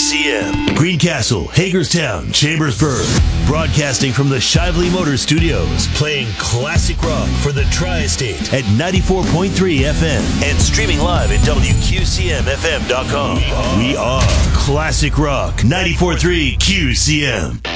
WQCM. Greencastle, Hagerstown, Chambersburg. Broadcasting from the Shively Motors Studios. Playing classic rock for the Tri-State at 94.3 FM. And streaming live at WQCMFM.com. We are Classic Rock 94.3 QCM.